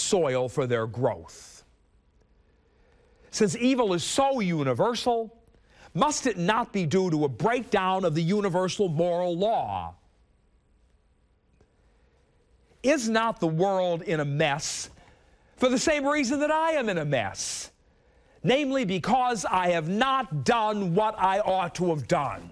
soil for their growth. Since evil is so universal, must it not be due to a breakdown of the universal moral law? Is not the world in a mess for the same reason that I am in a mess? Namely, because I have not done what I ought to have done.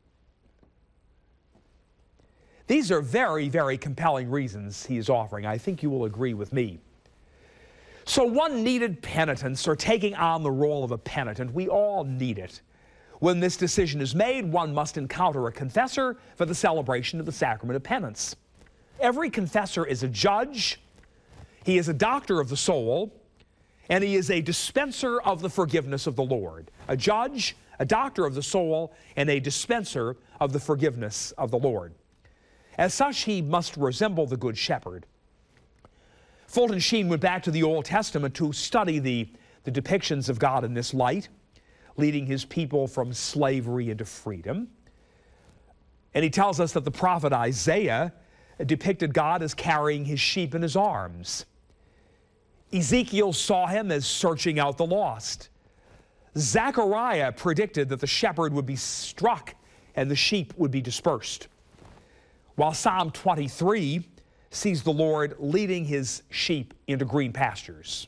These are very, very compelling reasons he is offering. I think you will agree with me. So one needed penitence, or taking on the role of a penitent. We all need it. When this decision is made, one must encounter a confessor for the celebration of the sacrament of penance. Every confessor is a judge, he is a doctor of the soul, and he is a dispenser of the forgiveness of the Lord. A judge, a doctor of the soul, and a dispenser of the forgiveness of the Lord. As such, he must resemble the Good Shepherd. Fulton Sheen went back to the Old Testament to study the depictions of God in this light, leading his people from slavery into freedom. And he tells us that the prophet Isaiah depicted God as carrying his sheep in his arms. Ezekiel saw him as searching out the lost. Zechariah predicted that the shepherd would be struck and the sheep would be dispersed. While Psalm 23 sees the Lord leading his sheep into green pastures.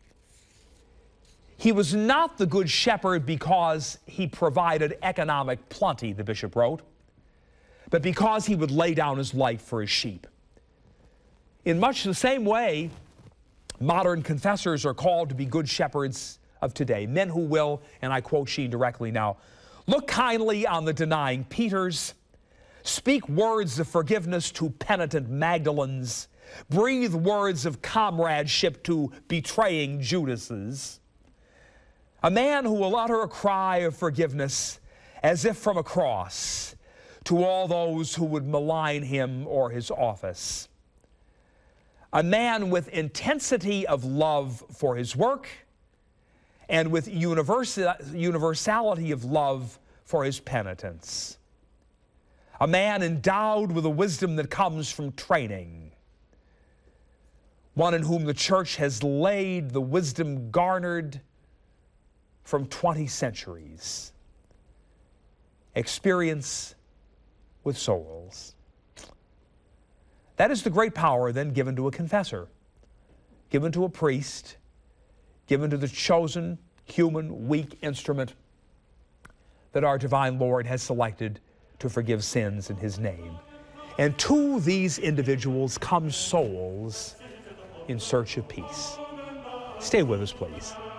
He was not the Good Shepherd because he provided economic plenty, the bishop wrote, but because he would lay down his life for his sheep. In much the same way, modern confessors are called to be good shepherds of today, men who will, and I quote Sheen directly now, look kindly on the denying Peters, speak words of forgiveness to penitent Magdalens, breathe words of comradeship to betraying Judases. A man who will utter a cry of forgiveness as if from a cross to all those who would malign him or his office. A man with intensity of love for his work and with universality of love for his penitence. A man endowed with a wisdom that comes from training. One in whom the church has laid the wisdom garnered from 20 centuries. Experience with souls. That is the great power then given to a confessor, given to a priest, given to the chosen, human, weak instrument that our divine Lord has selected to forgive sins in his name. And to these individuals come souls in search of peace. Stay with us, please.